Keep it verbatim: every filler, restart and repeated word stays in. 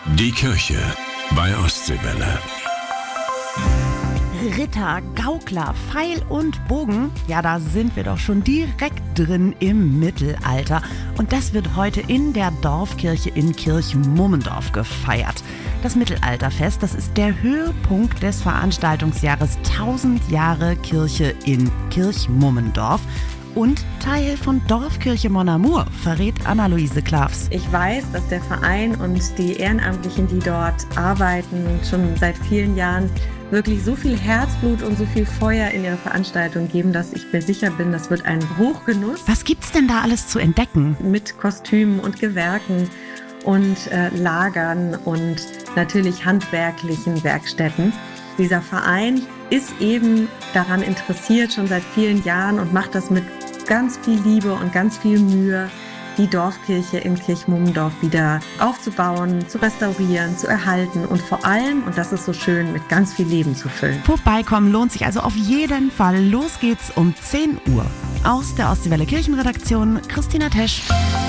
Die Kirche bei Ostseewelle. Ritter, Gaukler, Pfeil und Bogen, ja, da sind wir doch schon direkt drin im Mittelalter. Und das wird heute in der Dorfkirche in Kirchmummendorf gefeiert. Das Mittelalterfest, das ist der Höhepunkt des Veranstaltungsjahres tausend Jahre Kirche in Kirchmummendorf. Und Teil von Dorfkirche Mon Amour, verrät Anna-Luise Klavs. Ich weiß, dass der Verein und die Ehrenamtlichen, die dort arbeiten, schon seit vielen Jahren wirklich so viel Herzblut und so viel Feuer in ihre Veranstaltung geben, dass ich mir sicher bin, das wird ein Hochgenuss. Was gibt's denn da alles zu entdecken? Mit Kostümen und Gewerken und äh, Lagern und natürlich handwerklichen Werkstätten. Dieser Verein ist eben daran interessiert, schon seit vielen Jahren, und macht das mit ganz viel Liebe und ganz viel Mühe, die Dorfkirche in Kirchmummendorf wieder aufzubauen, zu restaurieren, zu erhalten und vor allem, und das ist so schön, mit ganz viel Leben zu füllen. Vorbeikommen lohnt sich also auf jeden Fall. Los geht's um zehn Uhr. Aus der Ostseewelle Kirchenredaktion, Christina Tesch.